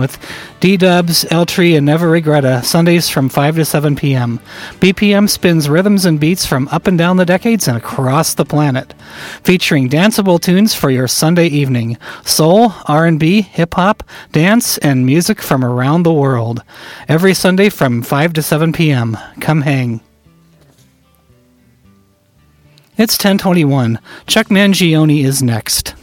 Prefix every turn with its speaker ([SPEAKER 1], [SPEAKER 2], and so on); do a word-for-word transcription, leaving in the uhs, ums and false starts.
[SPEAKER 1] with D-Dubs, Eltree, and Never Regretta, Sundays from five to seven p.m. B P M spins rhythms and beats from up and down the decades and across the planet, featuring danceable tunes for your Sunday evening, soul, R and B, hip-hop, dance, and music from around the world. Every Sunday from five to seven p.m. Come hang. It's ten twenty-one. Chuck Mangione is next.